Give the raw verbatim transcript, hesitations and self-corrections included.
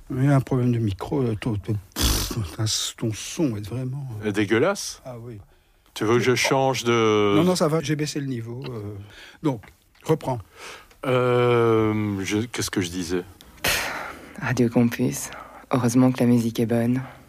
Il y a un problème de micro. Ton, ton, ton son est vraiment... Dégueulasse. Ah oui. Tu veux que je change de... Non, non, ça va, j'ai baissé le niveau. Euh... Donc, reprends. Euh, je... Qu'est-ce que je disais? Radio Campus. Heureusement que la musique est bonne.